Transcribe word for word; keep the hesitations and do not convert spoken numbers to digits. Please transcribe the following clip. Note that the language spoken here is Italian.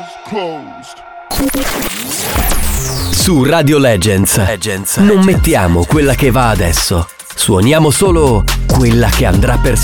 Su Radio Legends, Legends non mettiamo quella che va adesso, suoniamo solo quella che andrà per